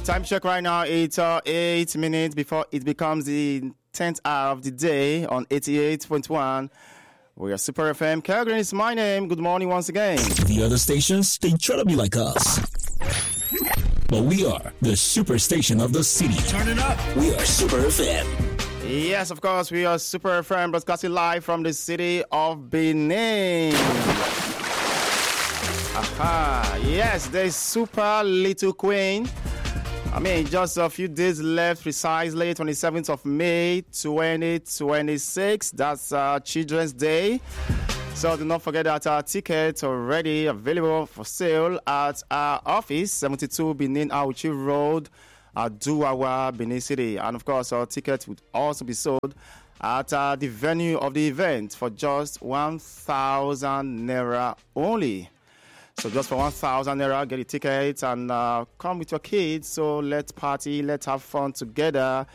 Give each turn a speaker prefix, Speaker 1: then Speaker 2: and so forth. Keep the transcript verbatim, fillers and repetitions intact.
Speaker 1: Time check right now, it's uh, eight minutes before it becomes the tenth hour of the day on eighty-eight point one. We are Super F M. Calgary is my name. Good morning once again.
Speaker 2: The other stations, they try to be like us. But we are the super station of the city.
Speaker 3: Turn it up.
Speaker 2: We are Super F M.
Speaker 1: Yes, of course, we are Super F M, broadcasting live from the city of Benin. Aha, yes, there's Super Little Queen. I mean, just a few days left, precisely twenty-seventh of May, twenty twenty-six. That's uh, Children's Day. So do not forget that our tickets are already available for sale at our office, seventy-two Benin Auchi Road, Aduawa, Benin City. And of course, our tickets would also be sold at uh, the venue of the event for just one thousand naira only. So just for one thousand naira, get a ticket and uh, come with your kids. So let's party, let's have fun together.